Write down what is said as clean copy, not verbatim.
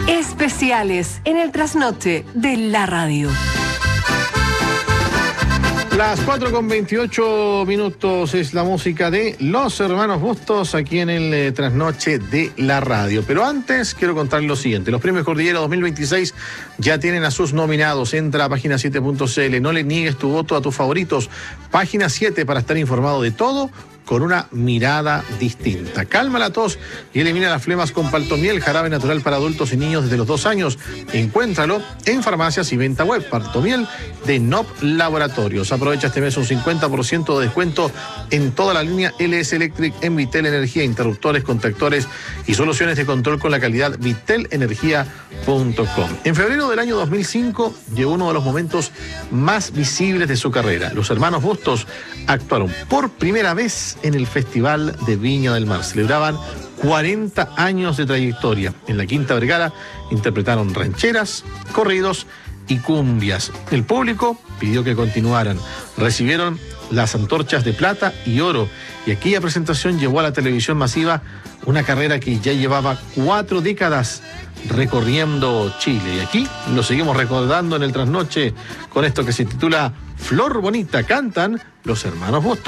Especiales en el trasnoche de la radio. Las 4:28 es la música de Los Hermanos Bustos aquí en el trasnoche de la radio. Pero antes quiero contarles lo siguiente. Los premios Cordillera 2026 ya tienen a sus nominados. Entra a página7.cl. No le niegues tu voto a tus favoritos. Página 7 para estar informado de todo con una mirada distinta. Calma la tos y elimina las flemas con Paltomiel, jarabe natural para adultos y niños desde los 2 años. Encuéntralo en farmacias y venta web. Paltomiel de NOP Laboratorios. Aprovecha este mes un 50% de descuento en toda la línea LS Electric en Vitel Energía, interruptores, contactores y soluciones de control con la calidad vitelenergia.com. En febrero del año 2005 llegó uno de los momentos más visibles de su carrera. Los hermanos Bustos actuaron por primera vez en el Festival de Viña del Mar. Celebraban 40 años de trayectoria. En la Quinta Vergara interpretaron rancheras, corridos y cumbias. El público pidió que continuaran. Recibieron las antorchas de plata y oro. Y aquella presentación llevó a la televisión masiva una carrera que ya llevaba 4 décadas recorriendo Chile. Y aquí lo seguimos recordando en el trasnoche con esto que se titula Flor Bonita. Cantan los hermanos Bustos.